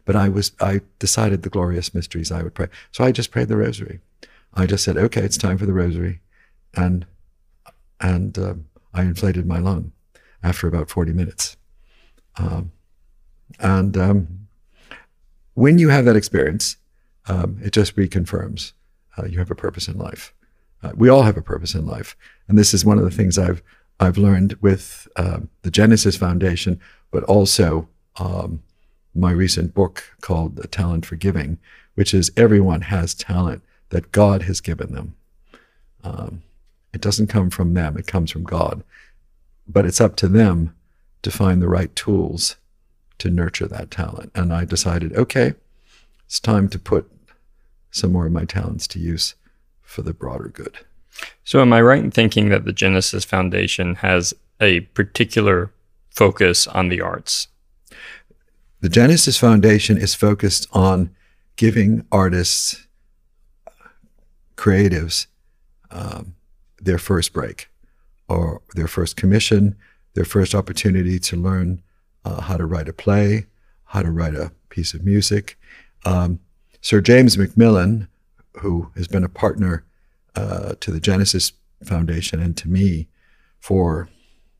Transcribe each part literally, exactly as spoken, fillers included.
but I was, I decided the glorious mysteries I would pray. So I just prayed the rosary. I just said, okay, it's time for the rosary. And, and um, I inflated my lung after about forty minutes. Um, and um, when you have that experience, um, it just reconfirms uh, you have a purpose in life. Uh, we all have a purpose in life. And this is one of the things I've, I've learned with uh, the Genesis Foundation, but also um, my recent book called A Talent for Giving, which is everyone has talent that God has given them. Um, it doesn't come from them, it comes from God. But it's up to them to find the right tools to nurture that talent. And I decided, okay, it's time to put some more of my talents to use for the broader good. So am I right in thinking that the Genesis Foundation has a particular focus on the arts? The Genesis Foundation is focused on giving artists, creatives, um, their first break, or their first commission, their first opportunity to learn uh, how to write a play, how to write a piece of music. Um, Sir James Macmillan, who has been a partner uh, to the Genesis Foundation and to me for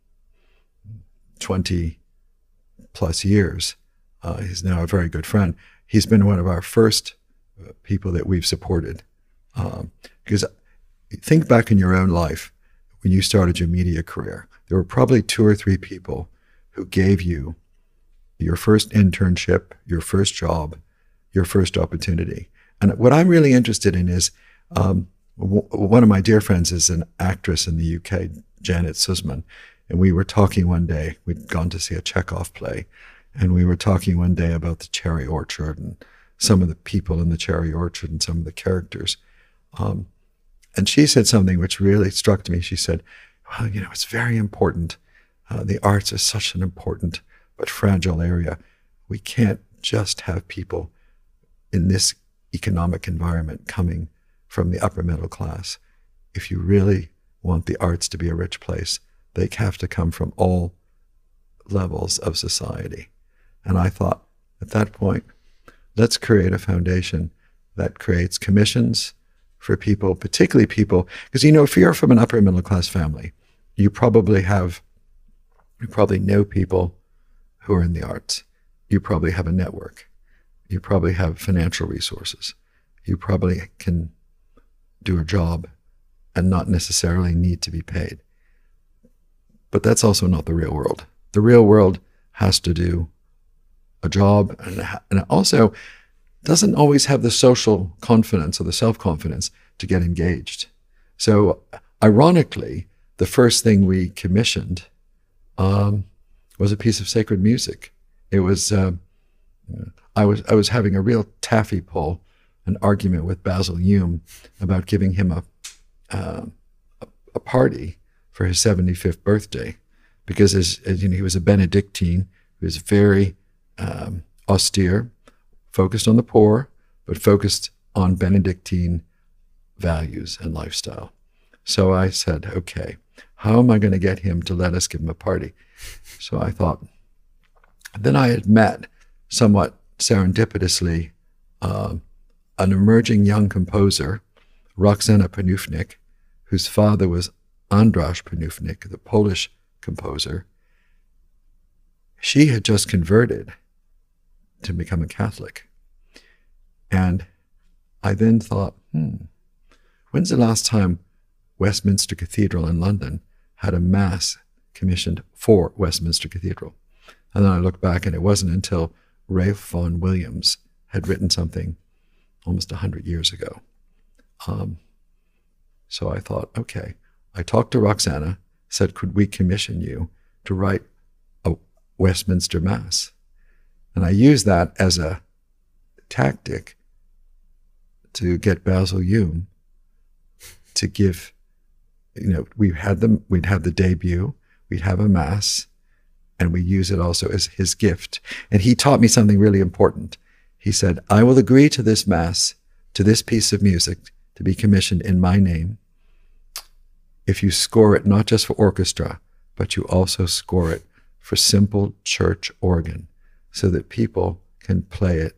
twenty plus years, uh, he's now a very good friend. He's been one of our first people that we've supported. Um, because think back in your own life, when you started your media career, there were probably two or three people who gave you your first internship, your first job, your first opportunity. And what I'm really interested in is, um, w- one of my dear friends is an actress in the U K, Janet Sussman. And we were talking one day, we'd gone to see a Chekhov play, and we were talking one day about the cherry orchard and some of the people in the cherry orchard and some of the characters. Um, and she said something which really struck me. She said, well, you know, it's very important. Uh, the arts are such an important but fragile area. We can't just have people in this economic environment coming from the upper middle class. If you really want the arts to be a rich place, they have to come from all levels of society. And I thought, at that point, let's create a foundation that creates commissions for people, particularly people, because, you know, if you're from an upper middle class family, you probably have, you probably know people who are in the arts. You probably have a network. You probably have financial resources. You probably can do a job and not necessarily need to be paid. But that's also not the real world. The real world has to do a job and, and also doesn't always have the social confidence or the self-confidence to get engaged. So ironically, the first thing we commissioned um, was a piece of sacred music. It was, uh, I was I was having a real taffy pull, an argument with Basil Hume about giving him a, uh, a party for his seventy-fifth birthday, because as, as you know, he was a Benedictine. He was very um, austere, focused on the poor, but focused on Benedictine values and lifestyle. So I said, okay, how am I going to get him to let us give him a party? So I thought, then I had met somewhat serendipitously uh, an emerging young composer, Roxana Panufnik, whose father was Andras Panufnik, the Polish composer. She had just converted to become a Catholic. And I then thought, hmm, when's the last time Westminster Cathedral in London had a mass commissioned for Westminster Cathedral? And then I looked back, and it wasn't until Ralph Vaughan Williams had written something almost one hundred years ago. Um, so I thought, okay. I talked to Roxana, said, could we commission you to write a Westminster Mass? And I used that as a tactic to get Basil Hume to give, you know, we had them, we'd have the debut, we'd have a Mass, and we use it also as his gift. And he taught me something really important. He said, I will agree to this Mass, to this piece of music, to be commissioned in my name, if you score it not just for orchestra, but you also score it for simple church organ, so that people can play it